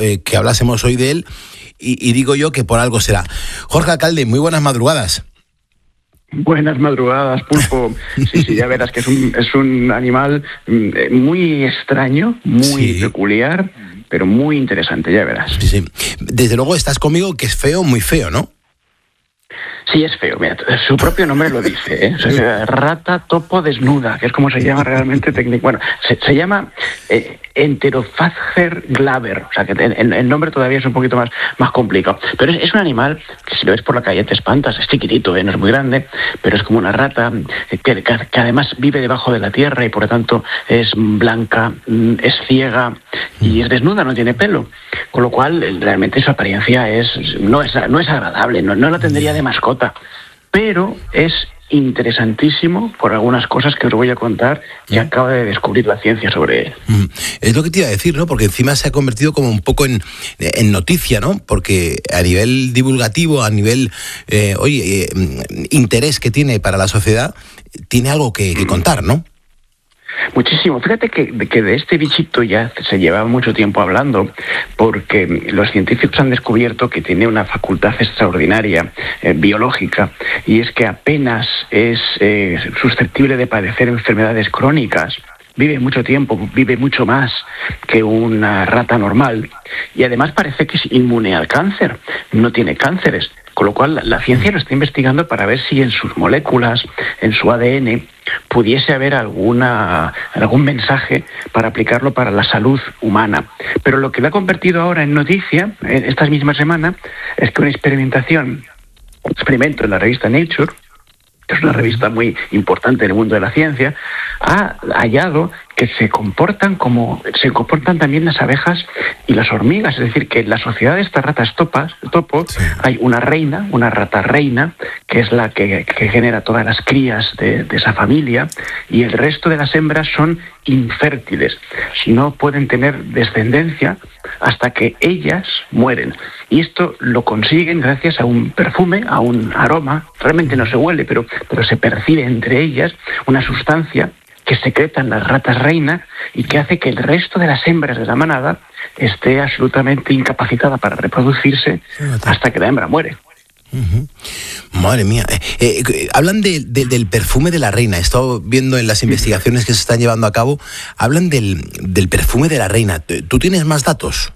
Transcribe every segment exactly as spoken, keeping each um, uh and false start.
eh, que hablásemos hoy de él y, y digo yo que por algo será. Jorge Alcalde, muy buenas madrugadas. Buenas madrugadas, Pulpo. Sí, sí, ya verás que es un, es un animal muy extraño, muy sí. peculiar, pero muy interesante, ya verás. Sí, sí. Desde luego estás conmigo que es feo, muy feo, ¿no? Sí, es feo, mira, su propio nombre lo dice, ¿eh? O sea, rata topo desnuda, que es como se llama realmente técnico. Bueno, se, se llama eh, Enterophager glaber, o sea, que el, el nombre todavía es un poquito más, más complicado. Pero es, es un animal que si lo ves por la calle te espantas, es chiquitito, ¿eh? No es muy grande, pero es como una rata que, que, que además vive debajo de la tierra y por lo tanto es blanca, es ciega y es desnuda, no tiene pelo. Con lo cual, realmente su apariencia es no es, no es agradable, no, no la tendría de mascota. Pero es interesantísimo por algunas cosas que os voy a contar que acaba de descubrir la ciencia sobre él. Mm. Es lo que te iba a decir, ¿no? Porque encima se ha convertido como un poco en, en noticia, ¿no? Porque a nivel divulgativo, a nivel, eh, oye, eh, interés que tiene para la sociedad, tiene algo que, que contar, ¿no? Muchísimo. Fíjate que, que de este bichito ya se lleva mucho tiempo hablando, porque los científicos han descubierto que tiene una facultad extraordinaria eh, biológica, y es que apenas es eh, susceptible de padecer enfermedades crónicas. Vive mucho tiempo, vive mucho más que una rata normal, y además parece que es inmune al cáncer, no tiene cánceres. Con lo cual, la ciencia lo está investigando para ver si en sus moléculas, en su A D N, pudiese haber alguna, algún mensaje para aplicarlo para la salud humana. Pero lo que lo ha convertido ahora en noticia, esta misma semana, es que una experimentación, un experimento en la revista Nature, que es una revista muy importante en el mundo de la ciencia, ha hallado que se comportan como se comportan también las abejas y las hormigas, es decir, que en la sociedad de estas ratas topas, topo, sí. hay una reina, una rata reina, que es la que, que genera todas las crías de, de esa familia, y el resto de las hembras son infértiles, no pueden tener descendencia hasta que ellas mueren. Y esto lo consiguen gracias a un perfume, a un aroma, realmente no se huele, pero, pero se percibe entre ellas una sustancia que secretan las ratas reina y que hace que el resto de las hembras de la manada esté absolutamente incapacitada para reproducirse hasta que la hembra muere. Uh-huh. Madre mía. Eh, eh, hablan de, de, del perfume de la reina. He estado viendo en las investigaciones que se están llevando a cabo. Hablan del, del perfume de la reina. ¿Tú tienes más datos?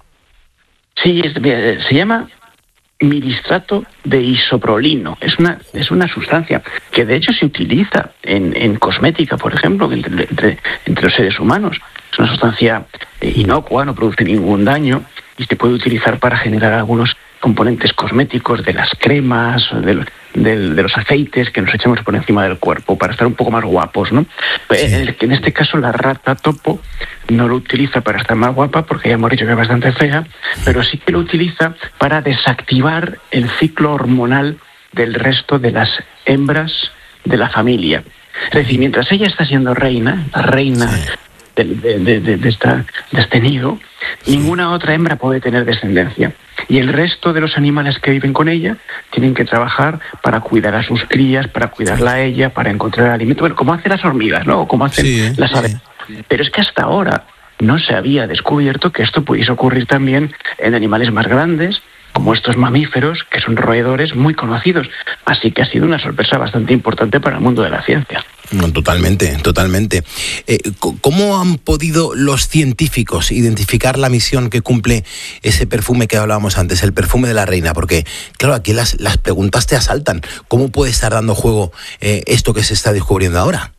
Sí, es, se llama miristrato de isoprolino. Es una es una sustancia que de hecho se utiliza en, en cosmética, por ejemplo, entre, entre, entre los seres humanos. Es una sustancia inocua, no produce ningún daño y se puede utilizar para generar algunos componentes cosméticos de las cremas, de, de, de los aceites que nos echamos por encima del cuerpo para estar un poco más guapos, ¿no? Sí. En, en este caso la rata topo no lo utiliza para estar más guapa porque ya hemos dicho que es bastante fea, pero sí que lo utiliza para desactivar el ciclo hormonal del resto de las hembras de la familia. Es decir, mientras ella está siendo reina, la reina sí. de, de, de, de, esta, de este nido, sí. ninguna otra hembra puede tener descendencia. Y el resto de los animales que viven con ella tienen que trabajar para cuidar a sus crías, para cuidarla a ella, para encontrar alimento. Bueno, como hacen las hormigas, ¿no? O como hacen sí, ¿eh? las aves. Sí. Pero es que hasta ahora no se había descubierto que esto pudiese ocurrir también en animales más grandes, como estos mamíferos, que son roedores muy conocidos. Así que ha sido una sorpresa bastante importante para el mundo de la ciencia. No, totalmente, totalmente. Eh, ¿Cómo han podido los científicos identificar la misión que cumple ese perfume que hablábamos antes, el perfume de la reina? Porque, claro, aquí las, las preguntas te asaltan. ¿Cómo puede estar dando juego eh, esto que se está descubriendo ahora?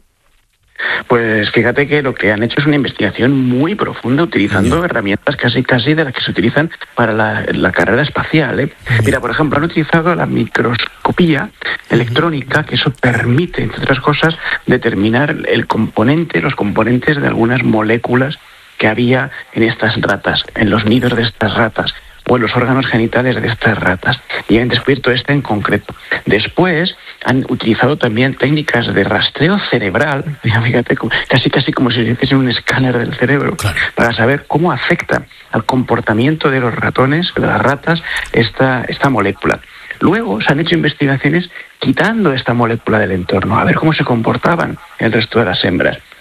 Pues fíjate que lo que han hecho es una investigación muy profunda utilizando Bien. herramientas casi casi de las que se utilizan para la, la carrera espacial, ¿eh? Mira, por ejemplo, han utilizado la microscopía electrónica, que eso permite, entre otras cosas, determinar el componente, los componentes de algunas moléculas que había en estas ratas, en los nidos de estas ratas, o en los órganos genitales de estas ratas. Y han descubierto esta en concreto. Después han utilizado también técnicas de rastreo cerebral, fíjate, casi casi como si hiciesen un escáner del cerebro, claro. para saber cómo afecta al comportamiento de los ratones, de las ratas, esta, esta molécula. Luego se han hecho investigaciones quitando esta molécula del entorno, a ver cómo se comportaban el resto de las hembras.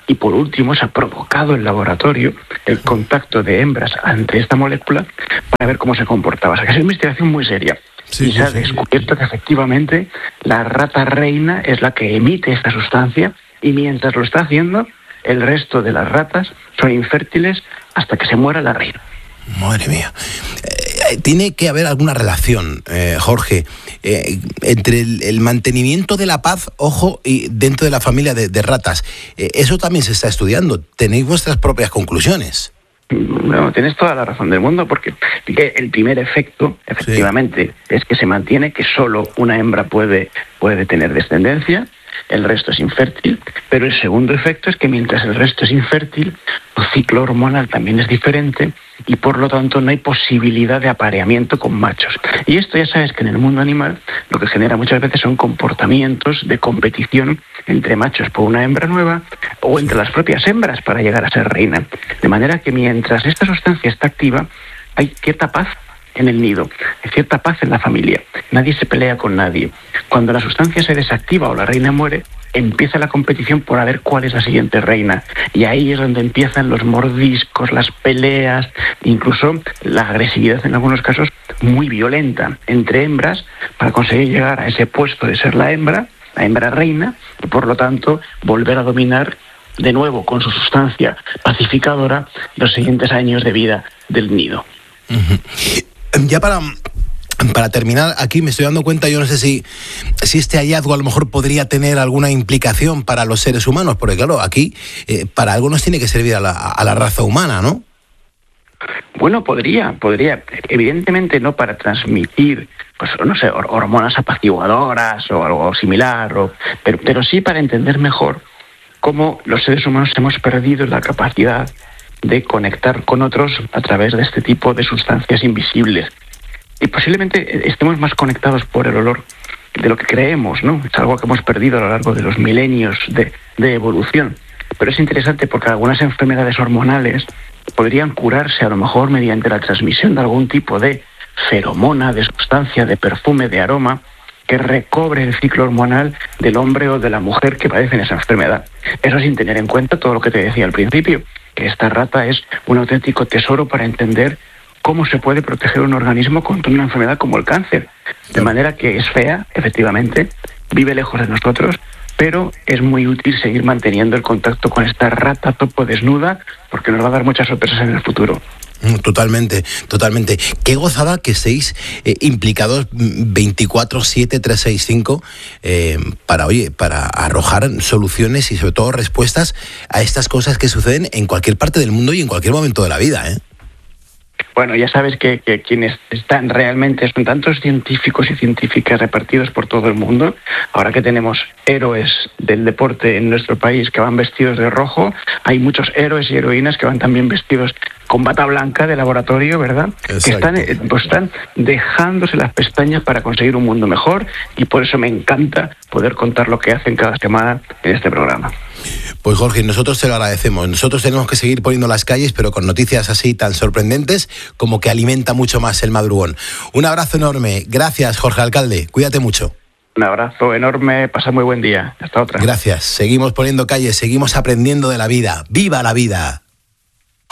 Y por último, se ha provocado en laboratorio el contacto de hembras ante esta molécula para ver cómo se comportaba. O sea, que es una investigación muy seria. Sí, y se ha descubierto que efectivamente la rata reina es la que emite esta sustancia, y mientras lo está haciendo, el resto de las ratas son infértiles hasta que se muera la reina. Madre mía. Eh, tiene que haber alguna relación, eh, Jorge, eh, entre el, el mantenimiento de la paz, ojo, y dentro de la familia de, de ratas. Eh, eso también se está estudiando. Tenéis vuestras propias conclusiones. No, tienes toda la razón del mundo, porque el primer efecto, efectivamente, sí, es que se mantiene que solo una hembra puede, puede tener descendencia, el resto es infértil, pero el segundo efecto es que mientras el resto es infértil, el ciclo hormonal también es diferente y por lo tanto no hay posibilidad de apareamiento con machos. Y esto ya sabes que en el mundo animal lo que genera muchas veces son comportamientos de competición entre machos por una hembra nueva o entre las propias hembras para llegar a ser reina. De manera que mientras esta sustancia está activa, hay cierta paz en el nido, hay cierta paz en la familia. Nadie se pelea con nadie. Cuando la sustancia se desactiva o la reina muere, empieza la competición por a ver cuál es la siguiente reina. Y ahí es donde empiezan los mordiscos, las peleas, incluso la agresividad en algunos casos muy violenta entre hembras para conseguir llegar a ese puesto de ser la hembra, la hembra reina, y por lo tanto volver a dominar de nuevo con su sustancia pacificadora los siguientes años de vida del nido. Uh-huh. Ya para, para terminar, aquí me estoy dando cuenta, yo no sé si, si este hallazgo a lo mejor podría tener alguna implicación para los seres humanos, porque claro, aquí eh, para algo nos tiene que servir a la, a la raza humana, ¿no? Bueno, podría, podría. Evidentemente no para transmitir, pues no sé, hormonas apaciguadoras o algo similar, o, pero, pero sí para entender mejor cómo los seres humanos hemos perdido la capacidad de conectar con otros a través de este tipo de sustancias invisibles. Y posiblemente estemos más conectados por el olor de lo que creemos, ¿no? Es algo que hemos perdido a lo largo de los milenios de, de evolución. Pero es interesante porque algunas enfermedades hormonales podrían curarse a lo mejor mediante la transmisión de algún tipo de feromona, de sustancia, de perfume, de aroma, que recobre el ciclo hormonal del hombre o de la mujer que padecen esa enfermedad. Eso sin tener en cuenta todo lo que te decía al principio, que esta rata es un auténtico tesoro para entender cómo se puede proteger un organismo contra una enfermedad como el cáncer. De manera que es fea, efectivamente, vive lejos de nosotros, pero es muy útil seguir manteniendo el contacto con esta rata topo desnuda porque nos va a dar muchas sorpresas en el futuro. Totalmente, totalmente. Qué gozada que estéis eh, implicados veinticuatro siete trescientos sesenta y cinco eh, para, oye, para arrojar soluciones y sobre todo respuestas a estas cosas que suceden en cualquier parte del mundo y en cualquier momento de la vida, ¿eh? Bueno, ya sabes que, que quienes están realmente son tantos científicos y científicas repartidos por todo el mundo. Ahora que tenemos héroes del deporte en nuestro país que van vestidos de rojo, hay muchos héroes y heroínas que van también vestidos con bata blanca de laboratorio, ¿verdad? Exacto. Que están, pues están dejándose las pestañas para conseguir un mundo mejor, y por eso me encanta poder contar lo que hacen cada semana en este programa. Pues Jorge, nosotros te lo agradecemos. Nosotros tenemos que seguir poniendo las calles, pero con noticias así tan sorprendentes como que alimenta mucho más el madrugón. Un abrazo enorme. Gracias, Jorge Alcalde. Cuídate mucho. Un abrazo enorme. Pasa muy buen día. Hasta otra. Gracias. Seguimos poniendo calles, seguimos aprendiendo de la vida. ¡Viva la vida!